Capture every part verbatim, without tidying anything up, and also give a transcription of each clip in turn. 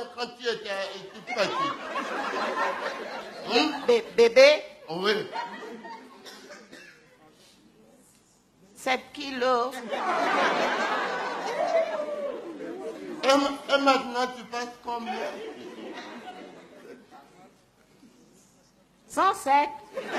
quand tu étais tout petit? Hum? Bé- Bébé, Oui. sept kilos. Et, et maintenant, tu passes combien? cent sept.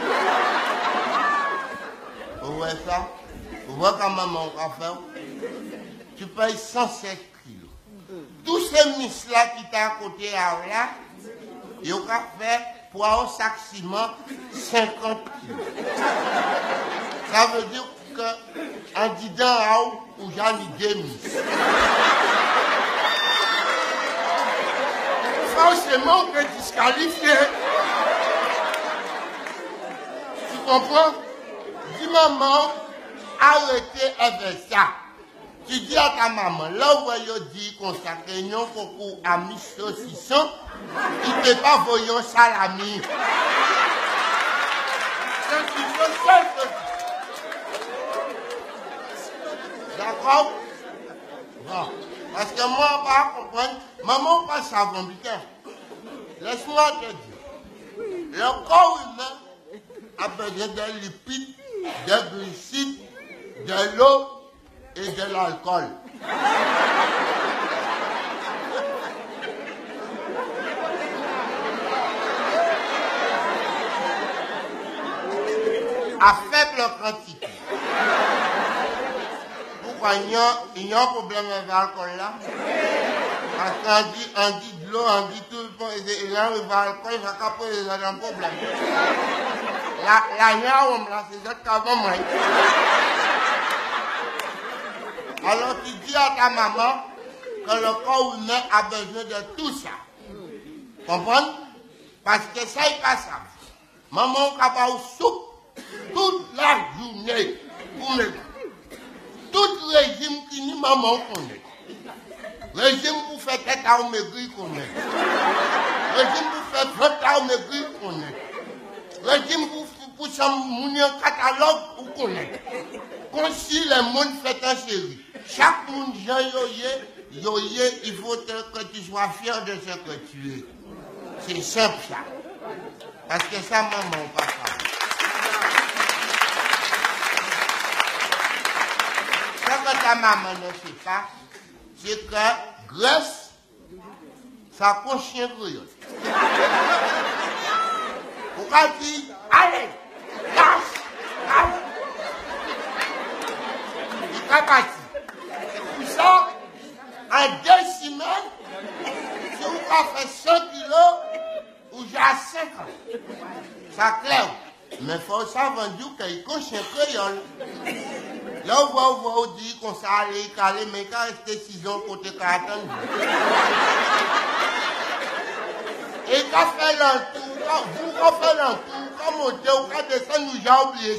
Vous voyez ça? Vous voyez quand maman va faire? Tu payes cent sept kilos. Tous ces miss-là qui t'ont à côté là, ils ont fait pour un sac ciment cinquante kilos. Ça veut dire qu'un didin ou j'en ai deux miss. Forcément, on peut disqualifier. Tu comprends? Dis maman, arrêtez avec ça. Tu dis à ta maman, là où elle dit qu'on s'accueille un concours à mi saucisson, il ne peut pas voyons salami. D'accord? Bon. Parce que moi, on va comprendre. Maman, on passe avant putain. Laisse-moi te dire. Le corps humain a besoin de lipides, de glucides, de l'eau et de l'alcool. À faible quantité. Pourquoi il y a, il y a un problème avec l'alcool là? Parce qu'on dit, on dit de l'eau, on dit tout le temps, et il y a un alcool, il va poser un problème. La, la yaoum là, c'est ça qu'avant moi. Alors tu dis à ta maman que le corps humain a besoin de tout ça. Comprends? Parce que ça, il passe ça. Maman, on va au soupe toute la journée pour me dire. Tout régime qui ni maman connaît. Régime pour faire tête à maigrir connaît. Régime pour faire flotte à maigrir connaît. Régime pour pour s'amener un catalogue pour connaître. Quand si le monde fait un série, chaque monde Jean yoye, yoye, il faut que tu sois fier de ce que tu es. C'est simple ça. Parce que ça, maman, papa. Ce que ta maman ne sait pas, c'est que Grèce, ça coche chien griotte. Pourquoi tu dis, allez, lâche, lâche. Il est parti. Pour ça, en deux semaines, si vous faites cent kilos, ou j'ai cinquante. Ça clair. Mais il faut savoir qu'il coche un créole. Là, on va vous dire qu'on s'est allé caler, mais quand rester six ans côté quarante. Et quand fait l'entour, vous quand fait l'entour, quand monter ou quand descendre, nous j'ai oublié.